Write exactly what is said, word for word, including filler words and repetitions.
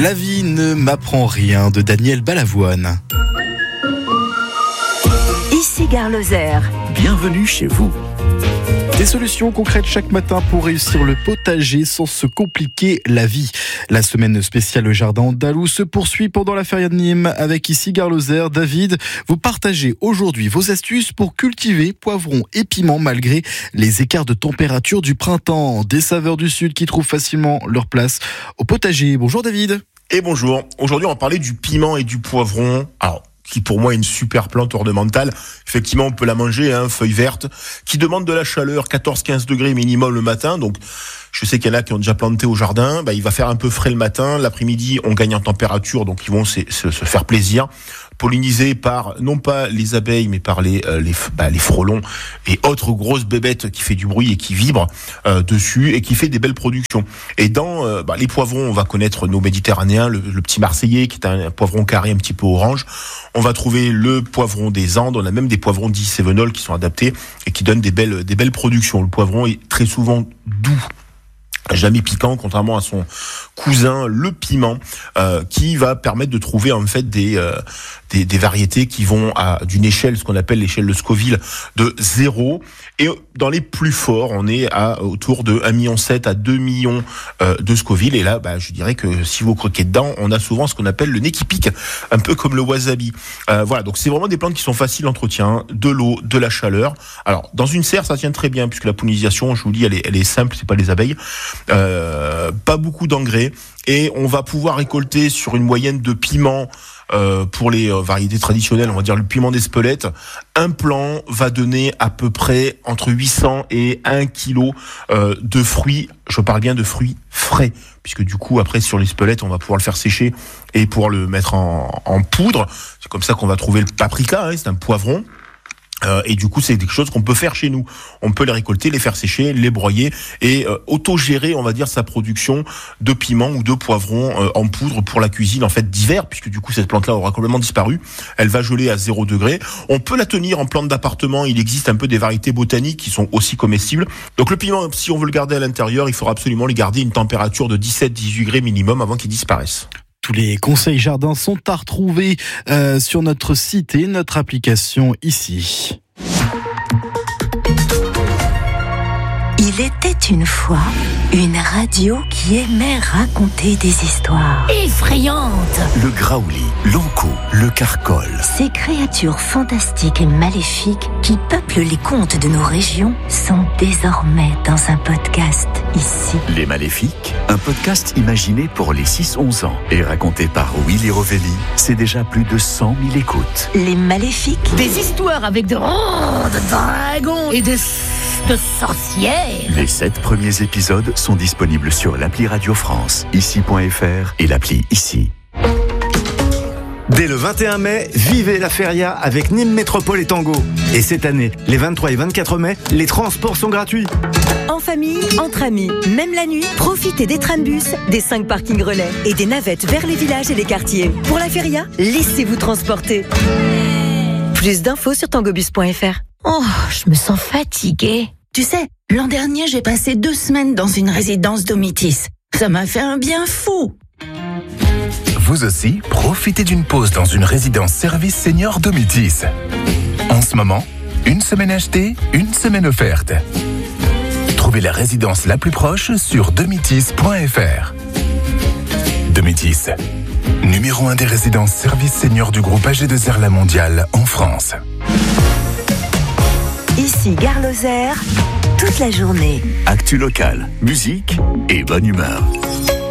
La vie ne m'apprend rien de Daniel Balavoine. Ici Gare Lozère. Bienvenue chez vous. Des solutions concrètes chaque matin pour réussir le potager sans se compliquer la vie. La semaine spéciale Jardin Andalou se poursuit pendant la Feria de Nîmes avec ici Gare Lozère. David, vous partagez aujourd'hui vos astuces pour cultiver poivrons et piments malgré les écarts de température du printemps. Des saveurs du sud qui trouvent facilement leur place au potager. Bonjour David. Et bonjour. Aujourd'hui, on va parler du piment et du poivron. Alors, qui pour moi est une super plante ornementale. Effectivement, on peut la manger, hein, feuille verte, qui demande de la chaleur, quatorze à quinze degrés minimum le matin. Donc, je sais qu'il y en a qui ont déjà planté au jardin. Bah, il va faire un peu frais le matin. L'après-midi, on gagne en température, donc ils vont se, se, se faire plaisir. Pollinisés par, non pas les abeilles, mais par les, euh, les, bah, les frelons et autres grosses bébêtes qui fait du bruit et qui vibrent euh, dessus et qui fait des belles productions. Et dans euh, bah, les poivrons, on va connaître nos méditerranéens, le, le petit marseillais qui est un, un poivron carré un petit peu orange. On va trouver le poivron des Andes. On a même des poivrons dits cévenols qui sont adaptés et qui donnent des belles, des belles productions. Le poivron est très souvent doux, jamais piquant, contrairement à son cousin le piment, euh, qui va permettre de trouver en fait des euh, des, des variétés qui vont à d'une échelle, ce qu'on appelle l'échelle de Scoville, de zéro. Et dans les plus forts, on est à autour de un virgule sept million à deux millions euh, de Scoville. Et là, bah, je dirais que si vous croquez dedans, on a souvent ce qu'on appelle le nez qui pique, un peu comme le wasabi. Euh, voilà, donc c'est vraiment des plantes qui sont faciles d'entretien, de l'eau, de la chaleur. Alors, dans une serre, ça tient très bien, puisque la pollinisation, je vous dis, elle est, elle est simple, c'est pas les abeilles. Euh, pas beaucoup d'engrais. Et on va pouvoir récolter sur une moyenne de piments euh, pour les euh, variétés traditionnelles, on va dire le piment d'Espelette. Un plant va donner à peu près entre huit cents et un kilo euh, de fruits. Je parle bien de fruits frais, puisque du coup après sur l'Espelette, on va pouvoir le faire sécher et pouvoir le mettre en, en poudre. C'est comme ça qu'on va trouver le paprika, hein, c'est un poivron. Euh, et du coup, c'est quelque chose qu'on peut faire chez nous. On peut les récolter, les faire sécher, les broyer et euh, autogérer, on va dire, sa production de piments ou de poivrons euh, en poudre pour la cuisine en fait d'hiver, puisque du coup cette plante-là aura complètement disparu. Elle va geler à zéro degré. On peut la tenir en plante d'appartement. Il existe un peu des variétés botaniques qui sont aussi comestibles. Donc le piment, si on veut le garder à l'intérieur, il faudra absolument les garder à une température de dix-sept à dix-huit degrés minimum avant qu'ils disparaissent. Tous les conseils jardins sont à retrouver euh, sur notre site et notre application ici. Il était une fois une radio qui aimait raconter des histoires effrayantes. Le graouli, l'ankou, le carcol. Ces créatures fantastiques et maléfiques qui peuplent les contes de nos régions sont désormais dans un podcast ici. Les Maléfiques, un podcast imaginé pour les six à onze ans et raconté par Willy Rovelli. C'est déjà plus de cent mille écoutes. Les Maléfiques. Des histoires avec de, oh, de dragons et de, de sorcières. Les sept premiers épisodes sont disponibles sur l'appli Radio France, ici point f r et l'appli Ici. Dès le vingt et un mai, vivez la Feria avec Nîmes Métropole et Tango. Et cette année, les vingt-trois et vingt-quatre mai, les transports sont gratuits. En famille, entre amis, même la nuit, profitez des trambus, des cinq parkings relais et des navettes vers les villages et les quartiers. Pour la Feria, laissez-vous transporter. Plus d'infos sur tangobus point f r. Oh, je me sens fatiguée. Tu sais, l'an dernier, j'ai passé deux semaines dans une résidence Domitis. Ça m'a fait un bien fou. Vous aussi, profitez d'une pause dans une résidence service senior Domitis. En ce moment, une semaine achetée, une semaine offerte. Trouvez la résidence la plus proche sur domitis point f r. Domitis, numéro un des résidences service senior du groupe A G deux R La Mondiale en France. Ici Gare Lozère, toute la journée. Actu local, musique et bonne humeur.